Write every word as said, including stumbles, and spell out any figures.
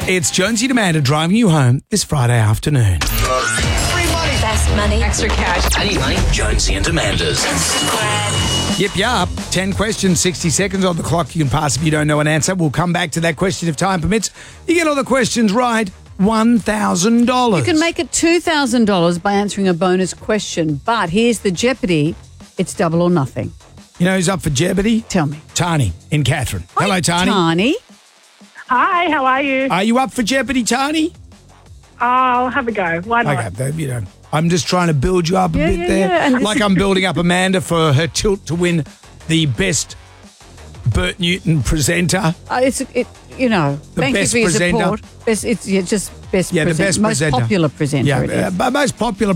It's Jonesy and Amanda driving you home this Friday afternoon. Free money. Best money. Extra cash. Any money? Jonesy and Amanda's. Yip, yup. ten questions, sixty seconds on the clock. You can pass if you don't know an answer. We'll come back to that question if time permits. You get all the questions right, one thousand dollars. You can make it two thousand dollars by answering a bonus question. But here's the jeopardy. It's double or nothing. You know who's up for jeopardy? Tell me. Tani in Catherine. Hello, Hi, Tani. Tani. Hi, how are you? Are you up for jeopardy, Tani? I'll have a go. Why not? Okay, babe, you know, I'm just trying to build you up a Yeah, bit yeah, there. yeah, and this Like is- I'm building up Amanda for her tilt to win the best Bert Newton presenter. Uh, it's it, you know. The thank best you for your presenter. support. Best, it's yeah, just best. Yeah, the present- best most presenter. popular presenter. Yeah, it is. uh, most popular